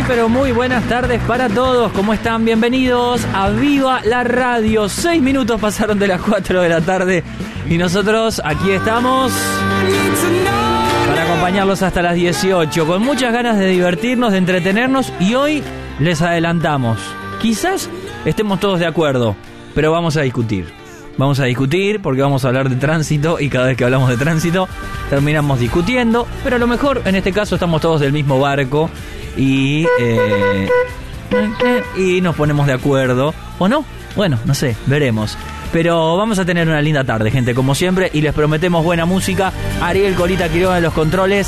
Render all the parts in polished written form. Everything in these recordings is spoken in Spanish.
pero muy buenas tardes para todos. ¿Cómo están? Bienvenidos a Viva la Radio. 6 minutos pasaron de las 4 de la tarde y nosotros aquí estamos para acompañarlos hasta las 18, con muchas ganas de divertirnos, de entretenernos, y hoy les adelantamos, quizás estemos todos de acuerdo, pero vamos a discutir. Vamos a discutir porque vamos a hablar de tránsito y cada vez que hablamos de tránsito terminamos discutiendo, pero a lo mejor en este caso estamos todos del mismo barco y nos ponemos de acuerdo, ¿o no? Bueno, no sé, veremos. Pero vamos a tener una linda tarde, gente, como siempre, y les prometemos buena música. Ariel Colita Quiroga en los controles.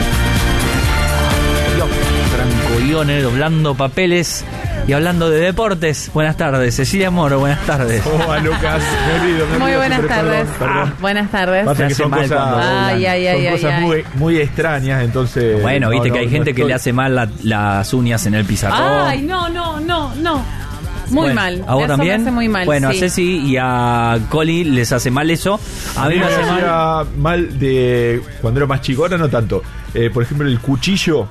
Yo, Franco Ione, doblando papeles y hablando de deportes. Buenas tardes, Cecilia Moro, buenas tardes. Hola, Lucas, Muy buenas tardes. Perdón. Buenas tardes. Pasa que son cosas muy extrañas, entonces... Bueno, viste que hay gente que le hace mal las uñas en el pizarrón. Ay, no. Muy bueno, mal. ¿A vos eso también? Me hace muy mal, bueno, sí. A Ceci y a Coli les hace mal eso. A mí me hace mal de cuando era más chico, ahora no tanto. Por ejemplo, el cuchillo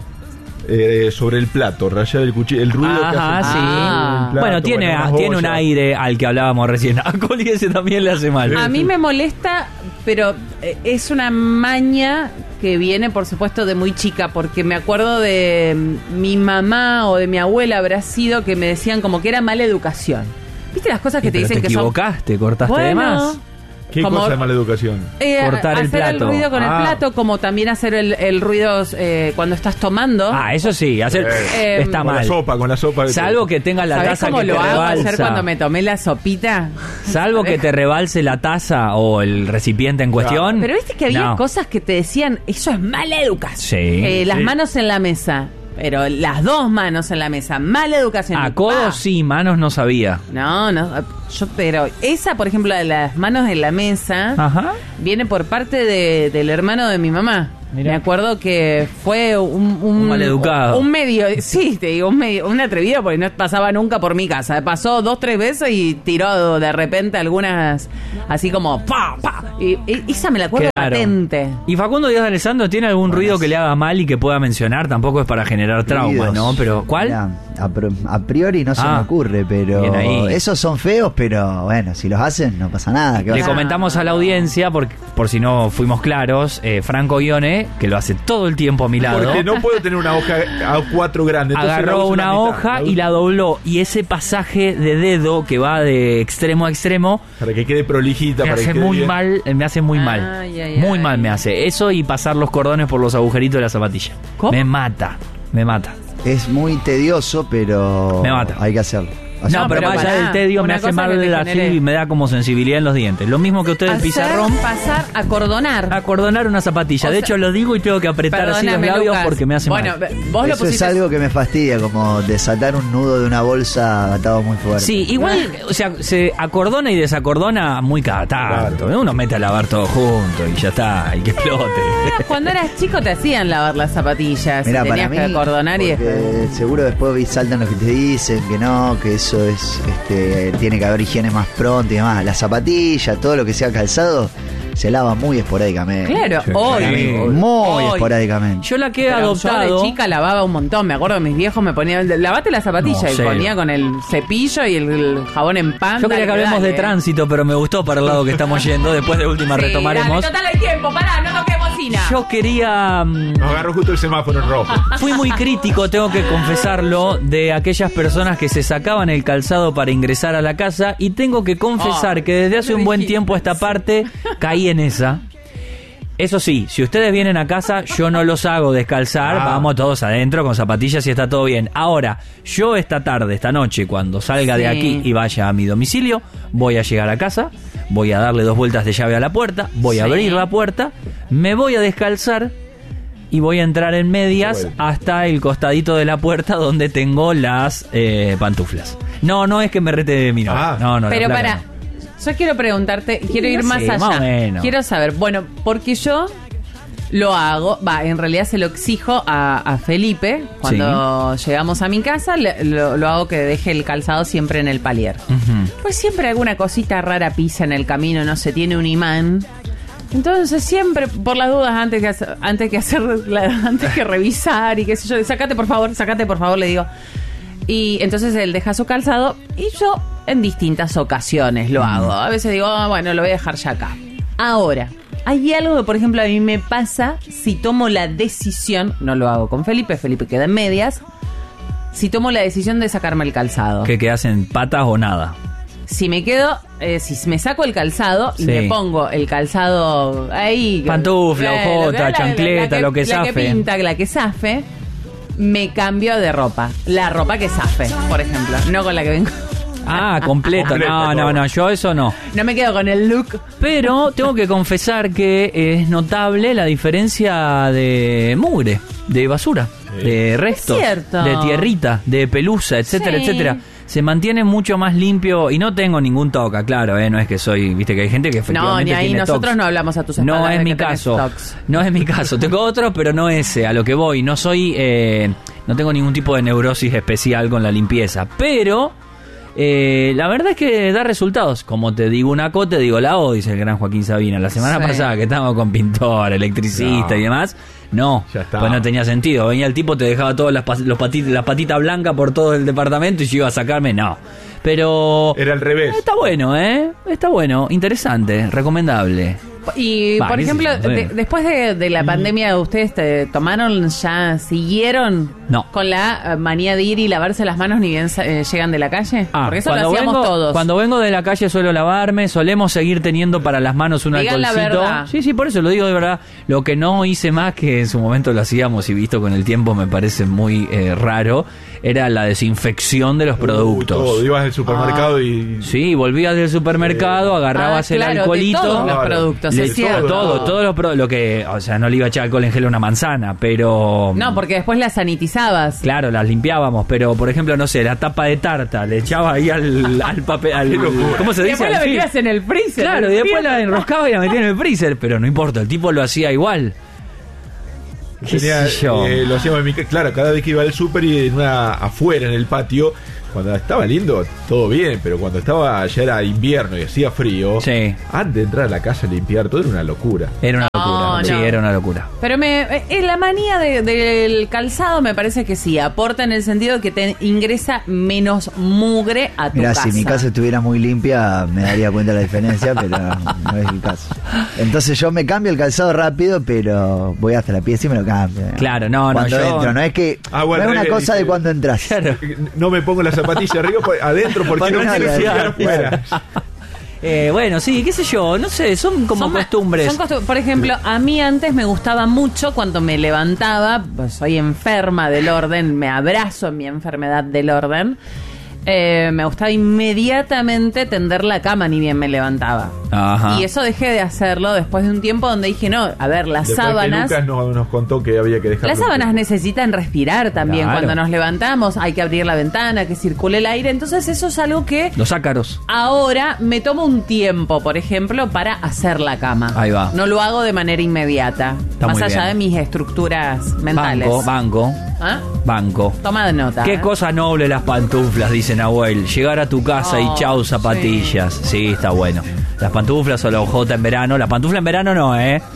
sobre el plato, rayar el cuchillo, el ruido que hace sí. el plato. Bueno, tiene un aire al que hablábamos recién. A Coli ese también le hace mal. A mí me molesta, pero es una maña que viene, por supuesto, de muy chica, porque me acuerdo de mi mamá o de mi abuela, habrá sido que me decían como que era mala educación. ¿Viste las cosas que te dicen que son... Te equivocaste, cortaste de más. ¿Qué como, cosa de mala educación? Cortar el plato. Hacer el ruido con el plato, como también hacer el ruido cuando estás tomando. Eso sí, está mal. Con la sopa. Salvo que tengas la taza que te rebalsa. ¿Sabés cómo lo hago hacer cuando me tomé la sopita? Salvo que te rebalse la taza o el recipiente en cuestión. Pero viste que había cosas que te decían, eso es mala educación. Sí. Las manos en la mesa. Pero las dos manos en la mesa, mala educación. A codos sí, manos no sabía. No, pero esa, por ejemplo, de las manos en la mesa, viene por parte del hermano de mi mamá. Mirá. Me acuerdo que fue un maleducado. Un medio, sí, te digo, un atrevido, porque no pasaba nunca por mi casa. Pasó 2-3 veces y tiró de repente algunas, así como ¡pa! Y esa me la acuerdo patente. ¿Y Facundo Díaz de Alessandro tiene algún ruido que le haga mal y que pueda mencionar? Tampoco es para generar traumas, ¿no? Pero ¿cuál? Mirá, a priori no se me ocurre, pero esos son feos, pero bueno, si los hacen no pasa nada. Le comentamos a la audiencia, por si no fuimos claros, Franco Ione, que lo hace todo el tiempo a mi lado. Porque no puedo tener una hoja A4 grande. Agarró una hoja y la dobló, y ese pasaje de dedo que va de extremo a extremo, para que quede prolijita, me hace muy mal, me hace muy mal. Muy mal me hace. Eso y pasar los cordones por los agujeritos de la zapatilla. ¿Cómo? Me mata. Es muy tedioso, pero me mata. Hay que hacerlo. No, pero más allá del tedio me hace mal y me da como sensibilidad en los dientes. Lo mismo que usted del pizarrón. Pasar a acordonar. Acordonar una zapatilla. De hecho, lo digo y tengo que apretar así los labios, Lucas, porque me hace mal. Vos eso es algo que me fastidia, como desatar un nudo de una bolsa atado muy fuerte. Sí, igual, o sea, se acordona y desacordona muy cada tanto. Uno mete a lavar todo junto y ya está, y que explote. Cuando eras chico te hacían lavar las zapatillas. Mirá, tenías que acordonar y después. Seguro después saltan los que te dicen que no, que eso es, tiene que haber higiene más pronto y demás. La zapatilla, todo lo que sea calzado, se lava muy esporádicamente. Claro, muy esporádicamente. Yo la que he adoptado. Yo de chica lavaba un montón. Me acuerdo, mis viejos me ponían, lavate la zapatilla, y ponía con el cepillo y el jabón en pan. Yo quería que hablemos de tránsito, pero me gustó para el lado que estamos yendo. Después de última retomaremos. Dale, total hay tiempo, pará, no toqué bocina. Yo quería. Nos agarró justo el semáforo en rojo. Fui muy crítico, tengo que confesarlo, de aquellas personas que se sacaban el calzado para ingresar a la casa, y tengo que confesar que desde hace un buen tiempo a esta parte caí en esa. Eso sí, si ustedes vienen a casa, yo no los hago descalzar, vamos todos adentro con zapatillas y está todo bien. Ahora, yo esta tarde, esta noche, cuando salga de aquí y vaya a mi domicilio, voy a llegar a casa, voy a darle 2 vueltas de llave a la puerta, voy a abrir la puerta, me voy a descalzar y voy a entrar en medias hasta el costadito de la puerta donde tengo las pantuflas. No es que me rete de mi novia. No. Pero para... Yo quiero preguntarte, quiero ir más allá. Más o menos. Quiero saber, porque yo lo hago, en realidad se lo exijo a Felipe. Cuando llegamos a mi casa, lo hago que deje el calzado siempre en el palier. Pues siempre alguna cosita rara pisa en el camino, no sé, tiene un imán. Entonces siempre, por las dudas, antes que revisar y qué sé yo, sacate por favor, le digo. Y entonces él deja su calzado y yo en distintas ocasiones lo hago. A veces digo, bueno, lo voy a dejar ya acá. Ahora, hay algo que, por ejemplo, a mí me pasa si tomo la decisión, no lo hago con Felipe queda en medias, si tomo la decisión de sacarme el calzado. ¿Que quedas en patas o nada? Si me quedo, si me saco el calzado y me pongo el calzado ahí... Pantufla, ojota, chancleta, lo que zafe. La que pinta, la que zafe, me cambio de ropa. La ropa que zafe, por ejemplo, no con la que vengo. Ah, completo. No, yo eso no. No me quedo con el look. Pero tengo que confesar que es notable la diferencia de mugre, de basura, de restos, de tierrita, de pelusa, etcétera, etcétera. Se mantiene mucho más limpio y no tengo ningún toca, claro, no es que soy, viste que hay gente que efectivamente ni ahí tiene nosotros tocs. No hablamos a tus espaldas. No es mi caso. No es mi caso. Tengo otro, pero no ese, a lo que voy. No soy, no tengo ningún tipo de neurosis especial con la limpieza, pero la verdad es que da resultados. Como te digo una cosa, te digo la O, dice el gran Joaquín Sabina. La semana pasada que estábamos con pintor, electricista y demás, pues no tenía sentido. Venía el tipo, te dejaba todas las patitas blancas por todo el departamento y yo iba a sacarme, Pero era al revés. Está bueno, está bueno, interesante, recomendable. Y, por ejemplo, después de la pandemia, ¿ustedes siguieron con la manía de ir y lavarse las manos ni bien llegan de la calle? Porque eso lo hacíamos todos. Cuando vengo de la calle suelo lavarme, solemos seguir teniendo para las manos un alcoholcito. Sí, por eso lo digo de verdad. Lo que no hice más, que en su momento lo hacíamos y visto con el tiempo me parece muy raro, era la desinfección de los productos. Todo. Ibas al supermercado y... Sí, volvías del supermercado, agarrabas el alcoholito. De todos los productos. Todo lo que, o sea, no le iba a echar alcohol en gel a una manzana, pero... No, porque después las sanitizabas. Claro, las limpiábamos, pero por ejemplo, no sé, la tapa de tarta, le echaba ahí al papel, ¿cómo se dice? Después la metías en el freezer. Claro, y después la enroscaba y la metía en el freezer, pero no importa, el tipo lo hacía igual. Lo hacíamos en mi casa, claro, cada vez que iba al súper y afuera en el patio, cuando estaba lindo, todo bien, pero cuando ya era invierno y hacía frío, antes de entrar a la casa a limpiar todo era una locura. Era una locura. Pero la manía del calzado me parece que sí, aporta en el sentido que te ingresa menos mugre a tu casa. Si mi casa estuviera muy limpia me daría cuenta de la diferencia, pero no es mi caso. Entonces yo me cambio el calzado rápido, pero voy hasta la pieza y me lo cambio. Claro, cuando entro, no es que no es una cosa de cuando entras. Claro. No me pongo la zapatilla arriba, adentro, porque no quiero ensuciar afuera. Bueno, sí, qué sé yo, no sé, son costumbres. Por ejemplo, a mí antes me gustaba mucho cuando me levantaba, pues soy enferma del orden, me abrazo en mi enfermedad del orden. Me gustaba inmediatamente tender la cama ni bien me levantaba. Ajá. Y eso dejé de hacerlo después de un tiempo donde dije, no, a ver, las después sábanas... Que Lucas nos contó que había que dejar... Las sábanas necesitan respirar también. Claro. Cuando nos levantamos hay que abrir la ventana, que circule el aire. Entonces eso es algo que... Los ácaros. Ahora me tomo un tiempo, por ejemplo, para hacer la cama. Ahí va. No lo hago de manera inmediata. Está más muy allá bien. de mis estructuras mentales. Banco. ¿Ah? Banco. Toma de nota. Qué cosa noble las pantuflas, dice Nahuel. Llegar a tu casa y chau zapatillas. Sí, está bueno. Las pantuflas o la hojota en verano. La pantufla en verano no,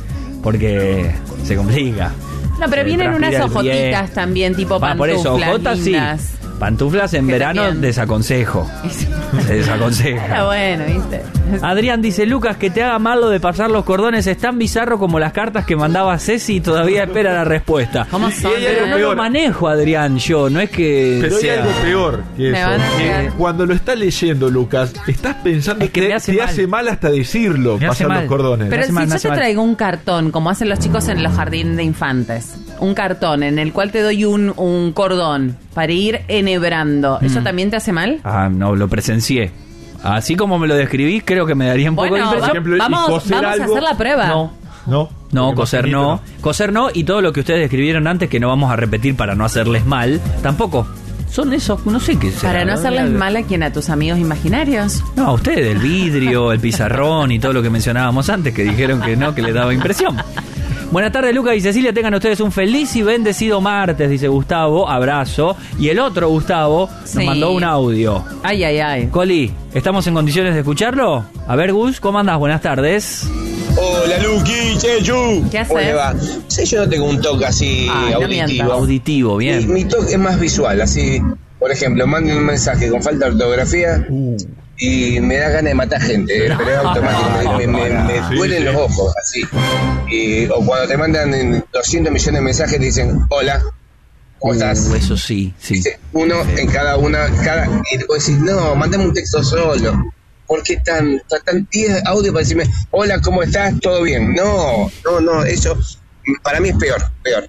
porque se complica. No, pero vienen unas hojotitas también, tipo pantuflas. Por eso, hojotas lindas. sí. Pantuflas en verano también. desaconsejo. Se desaconseja. Era bueno, ¿viste? Adrián dice, Lucas, que te haga mal lo de pasar los cordones es tan bizarro como las cartas que mandaba Ceci y todavía espera la respuesta. ¿Cómo son? Pero no lo manejo, Adrián, yo. No es que Pero hay algo peor que eso. Que cuando lo está leyendo, Lucas, estás pensando Es que me hace mal. hasta decirlo, Me hace pasar mal. los cordones. Pero si yo te mal. traigo un cartón, como hacen los chicos en los jardines de infantes, un cartón en el cual te doy un cordón para ir enhebrando, ¿eso también te hace mal? No, lo presencié. Así como me lo describís, creo que me daría un poco de impresión. Por ejemplo, vamos coser a algo. hacer la prueba. No, coser no. Coser no, y todo lo que ustedes describieron antes, que no vamos a repetir para no hacerles mal, tampoco. Son esos, no sé qué será. Para no hacerles mal a quién, a tus amigos imaginarios. No, a ustedes, el vidrio, el pizarrón y todo lo que mencionábamos antes, que dijeron que no, que les daba impresión. Buenas tardes, Lucas y Cecilia, tengan ustedes un feliz y bendecido martes, dice Gustavo, abrazo. Y el otro Gustavo nos mandó un audio. Ay. Coli, ¿estamos en condiciones de escucharlo? A ver, Gus, ¿cómo andás? Buenas tardes. Hola, Luqui, Chechu. ¿Qué haces? ¿Cómo le va? Sí, yo no tengo un toque así auditivo. Auditivo, bien. Mi toque es más visual, así. Por ejemplo, manden un mensaje con falta de ortografía y me da ganas de matar gente, pero es automático, me duelen los ojos, así. O cuando te mandan 200 millones de mensajes te dicen, hola, ¿cómo estás? Eso sí. Dice, uno en cada una, y te puedes decir, no, mandame un texto solo. ¿Por qué tan 10 audio para decirme, hola, ¿cómo estás? ¿Todo bien? No, eso para mí es peor. Bueno.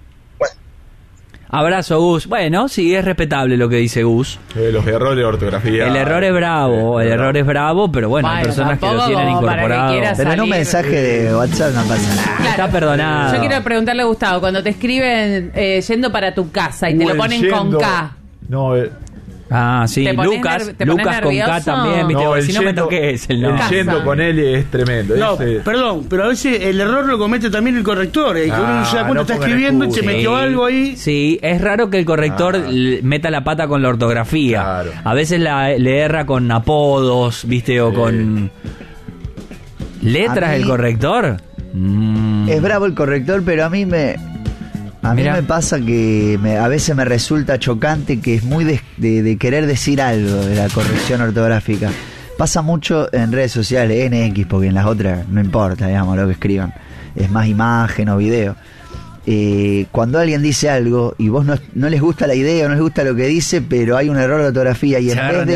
Abrazo, Gus. Bueno, sí, es respetable lo que dice Gus. Los errores de ortografía. El error es bravo, pero bueno, hay personas que lo tienen incorporado. Pero en un mensaje de WhatsApp no pasa nada. Claro. Está perdonado. Yo quiero preguntarle a Gustavo, cuando te escriben yendo para tu casa y te lo ponen con K. No, sí, Lucas con K también, ¿viste? No, si no me toques el nombre. El yendo con él es tremendo. No, perdón, pero a veces el error lo comete también el corrector. Que uno se da cuenta, está escribiendo y se metió algo ahí. Sí, es raro que el corrector meta la pata con la ortografía. Claro. A veces le erra con apodos, ¿viste? O con letras el corrector. Es bravo el corrector, pero a mí me pasa que a veces me resulta chocante que es muy de querer decir algo de la corrección ortográfica. Pasa mucho en redes sociales, NX, porque en las otras no importa, digamos, lo que escriban. Es más imagen o video. Cuando alguien dice algo y vos no les gusta la idea o no les gusta lo que dice, pero hay un error de ortografía y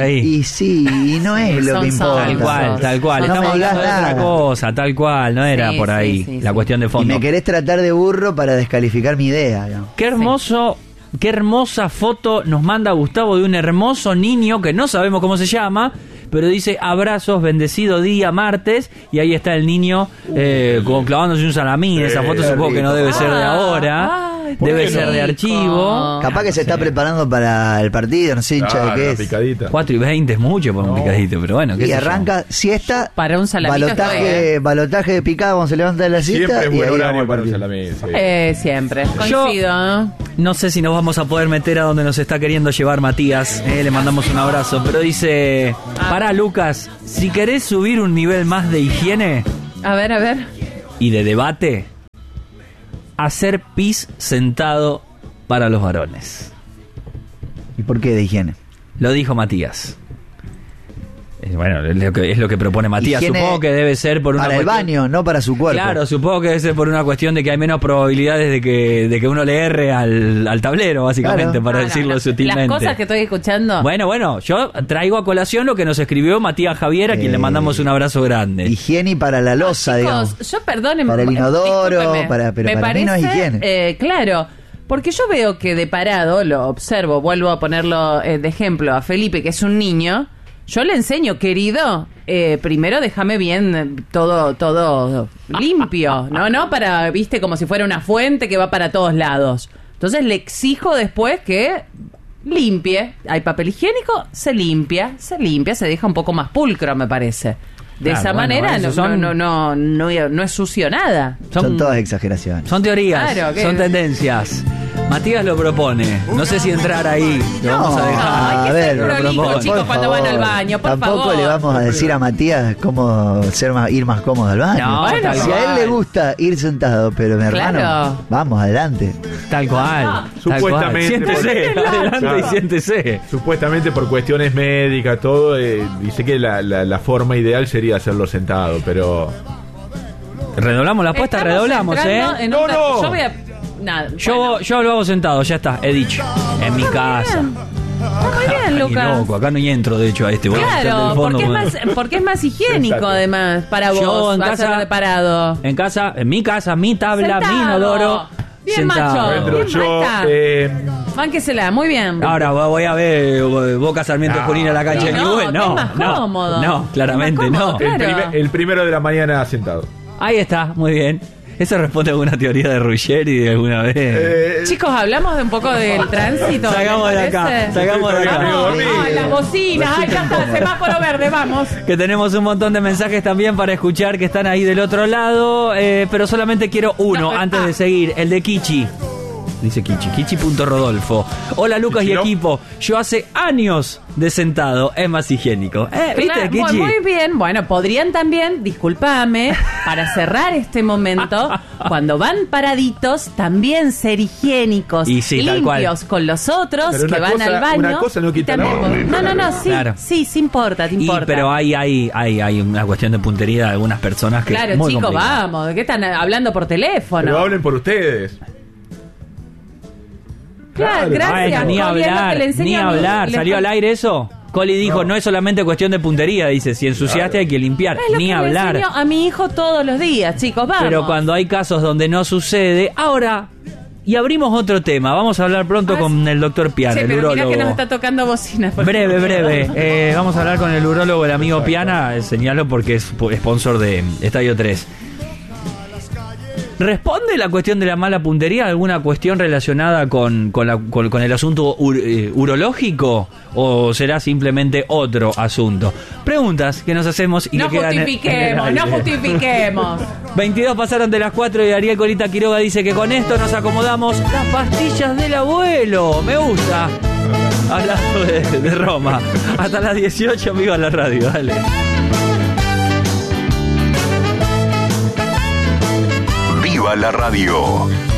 no es lo que importa. Tal cual. No Estamos hablando de nada. otra cosa, tal cual, no era por ahí la cuestión de fondo. Y me querés tratar de burro para descalificar mi idea, digamos. Qué hermosa foto nos manda Gustavo de un hermoso niño que no sabemos cómo se llama, pero dice abrazos, bendecido día, martes, y ahí está el niño como clavándose un salamín. Esa foto supongo que no debe ser de ahora, debe ser de archivo. Capaz que se está preparando para el partido, no sé hincha de qué es. Picadita. 4:20 es mucho para un picadito, pero bueno. Y arranca siesta, para un salamín. balotaje de picado cuando se levanta de la siesta. Siempre es y buen ahí horario vamos para al un partido. salamín. Siempre. Coincido. No sé si nos vamos a poder meter a donde nos está queriendo llevar Matías. Le mandamos un abrazo. Pero dice: pará, Lucas, si querés subir un nivel más de higiene. A ver. Y de debate, hacer pis sentado para los varones. ¿Y por qué de higiene? Lo dijo Matías. Bueno, es lo que propone Matías. Higiene supongo que debe ser por una para el baño, no para su cuerpo. Claro, supongo que debe ser por una cuestión de que hay menos probabilidades de que uno le erre al tablero, básicamente, para decirlo sutilmente. Las cosas que estoy escuchando. Bueno, yo traigo a colación lo que nos escribió Matías Javier, a quien le mandamos un abrazo grande. Higiene para la loza, chicos, digamos. yo perdonen. Para el inodoro, pero para mí no es higiene. Claro. Porque yo veo que de parado, lo observo, vuelvo a ponerlo de ejemplo a Felipe, que es un niño. Yo le enseño, querido, primero déjame bien todo limpio, no para, viste, como si fuera una fuente que va para todos lados. Entonces le exijo después que limpie. Hay papel higiénico, se limpia, se deja un poco más pulcro, me parece. De esa manera no es sucio nada. Son todas exageraciones. Son teorías, claro, son tendencias. Matías lo propone. No sé si entrar ahí. Lo vamos a dejar. Hay que ser prolijo, chicos, cuando van al baño, por favor. Tampoco le vamos a decir a Matías cómo ir más cómodo al baño. No, bueno, si a él le gusta ir sentado, pero mi hermano, vamos adelante. Tal cual. Supuestamente. Siéntese, adelante y siéntese. Supuestamente por cuestiones médicas, todo, dice que la forma ideal sería hacerlo sentado, pero... Redoblamos la apuesta, redoblamos, No. Yo voy a... Nada, yo lo hago sentado, ya está, he dicho. En mi casa. Muy bien, Lucas. Loco, acá no entro, de hecho, a este. Claro, porque es más higiénico, además, para vos. Yo en casa, separado. En mi casa, mi tabla, Sentado. mi inodoro. Bien, sentado. macho. Mánquesela, muy bien. Ahora voy a ver Boca Sarmiento Junín a la cancha de Newell. No, claramente no. Claro. El primero de la mañana sentado. Ahí está, muy bien. ¿Eso responde a alguna teoría de Ruggeri de alguna vez? Chicos, hablamos de un poco del tránsito. Salgamos de acá. Ay, las bocinas. Ay, ya está, semáforo verde, vamos. Que tenemos un montón de mensajes también para escuchar que están ahí del otro lado. Pero solamente quiero uno antes de seguir, el de Kichi. dice Kichi. Kichi.rodolfo. Hola Lucas y equipo. Yo hace años de sentado. Es más higiénico. ¿Viste, Kichi? Muy bien. Bueno, podrían también, discúlpame, para cerrar este momento, cuando van paraditos, también ser higiénicos, y sí, limpios con los otros que van al baño. Una cosa no quita la otra. No, sí, claro. Sí importa, te importa. Pero hay una cuestión de puntería de algunas personas que claro, es muy chicos, complicado. vamos, ¿de qué están hablando por teléfono? Pero hablen por ustedes. Claro, gracias. Bueno, ni hablar. ¿Salió al aire eso? Coli dijo, no es solamente cuestión de puntería, dice, si ensuciaste hay que limpiar, ni hablar. Le enseño a mi hijo todos los días, chicos, vamos. Pero cuando hay casos donde no sucede, ahora, y abrimos otro tema, vamos a hablar pronto con el doctor Piana, el pero urólogo. mirá que nos está tocando bocina. Breve. Vamos a hablar con el urólogo, el amigo Piana, señalo porque es sponsor de Estadio 3. ¿Responde la cuestión de la mala puntería a alguna cuestión relacionada con el asunto urológico? ¿O será simplemente otro asunto? Preguntas que nos hacemos y no que quedan no justifiquemos. 22 pasaron de las 4 y Ariel Colita Quiroga dice que con esto nos acomodamos las pastillas del abuelo. Me gusta. Hablando de Roma. Hasta las 18, viva la radio. Dale. ¡Viva la radio!